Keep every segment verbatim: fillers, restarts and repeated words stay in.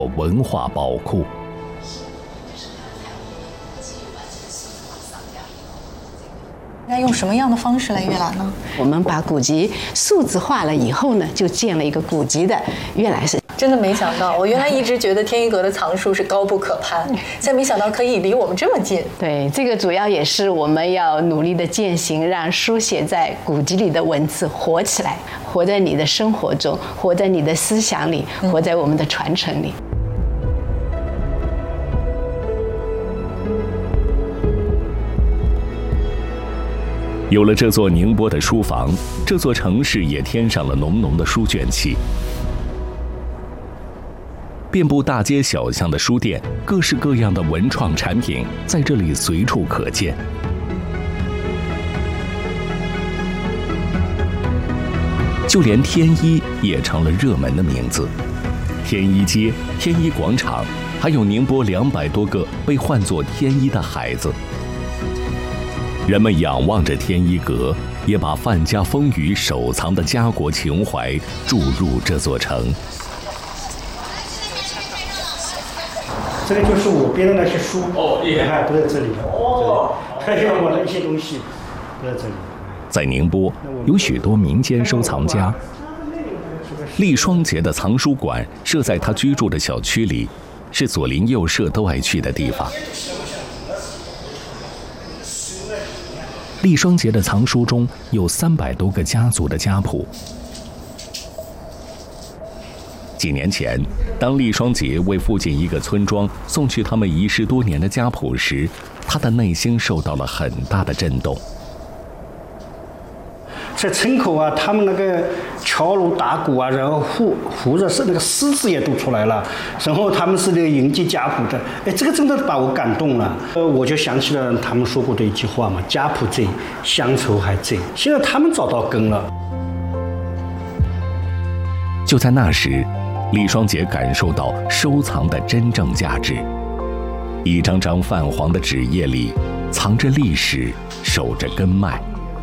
文化宝库。 该用什么样的方式来阅览呢？ 我们把古籍数字化了以后呢，就建了一个古籍的阅览室。 真的没想到，我原来一直觉得天一阁的藏书是高不可攀，现在没想到可以离我们这么近。 对，这个主要也是我们要努力的践行，让书写在古籍里的文字活起来，活在你的生活中，活在你的思想里，活在我们的传承里。 有了这座宁波的书房，这座城市也添上了浓浓的书卷气。遍布大街小巷的书店，各式各样的文创产品在这里随处可见。就连天一也成了热门的名字，天一街、天一广场，还有宁波两百多个被唤作天一的孩子。人们仰望着天一阁，也把范家风雨手藏的家国情怀注入这座城。 这个就是我编的那些书，哦，哎，都在这里。哦，还有我的一些东西都在这里。 在宁波，有许多民间收藏家。厉双杰的藏书馆设在他居住的小区里，是左邻右舍都爱去的地方。厉双杰的藏书中有三百多个家族的家谱。几年前，当厉双杰为附近一个村庄送去他们遗失多年的家谱时，他的内心受到了很大的震动。 在村口啊，他们那个敲锣打鼓啊，然后或或者是那个狮子也都出来了，然后他们是那个迎接家谱的，哎，这个真的把我感动了。呃，我就想起了他们说过的一句话嘛，家谱在，乡愁还在。现在他们找到根了。 就在那时，厉双杰感受到收藏的真正价值。一张张泛黄的纸页里，藏着历史，守着根脉。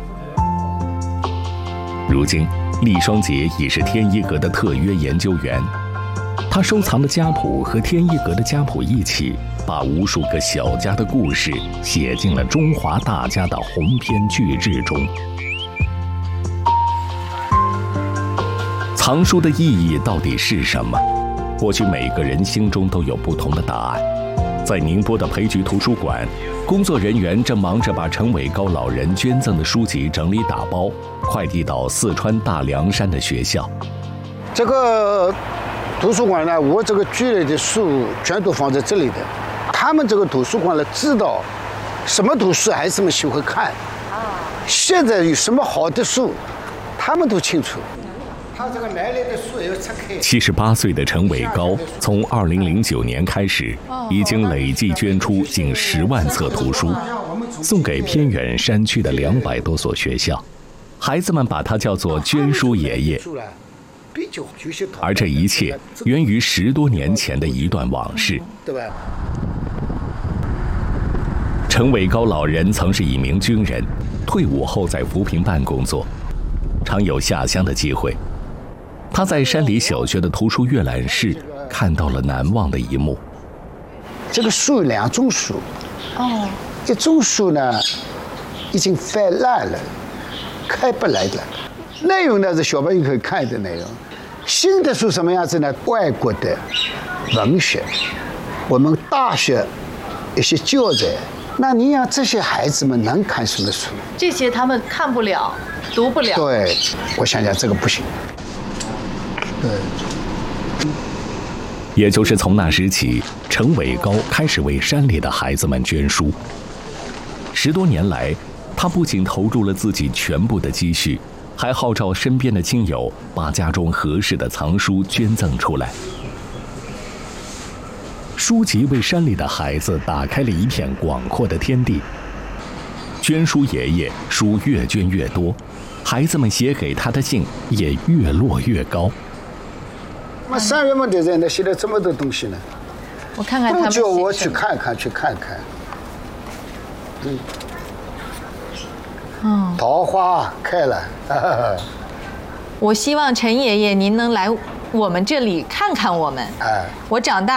如今，厉双杰已是天一阁的特约研究员。他收藏的家谱和天一阁的家谱一起，把无数个小家的故事写进了中华大家的鸿篇巨制中。藏书的意义到底是什么？或许每个人心中都有不同的答案。在宁波的培菊图书馆，工作人员正忙着把陈伟高老人捐赠的书籍整理打包，快递到四川大凉山的学校。 这个图书馆呢，我这个聚累的书全都放在这里的。他们这个图书馆呢，知道什么图书孩子们喜欢看，现在有什么好的书，他们都清楚。他这个来来的书要拆开。 七十八岁的陈伟高，从二零零九年开始，已经累计捐出近十万册图书，送给偏远山区的两百多所学校。孩子们把他叫做捐书爷爷。而这一切源于十多年前的一段往事。 对吧？ 陈伟高老人曾是一名军人，退伍后在扶贫办工作，常有下乡的机会。他在山里小学的图书阅览室看到了难忘的一幕。 这个书有两种书， 哦， 一种书呢已经翻烂了，开不来了，内容呢是小朋友可以看的内容。新的书什么样子呢？外国的文学，我们大学一些教材。那你让这些孩子们能看什么书？ 这些他们看不了，读不了。 对，我想想这个不行。对。 也就是从那时起，陈伟高开始为山里的孩子们捐书。十多年来，他不仅投入了自己全部的积蓄，还号召身边的亲友把家中合适的藏书捐赠出来。书籍为山里的孩子打开了一片广阔的天地。捐书爷爷书越捐越多，孩子们写给他的信也越落越高。 那么三月份的人呢，写了这么多东西呢， 我看看他们都叫我去看看，去看看。嗯， 嗯， 桃花开了。呵呵， 我希望陈爷爷您能来我们这里看看我们。 哎， 我长大。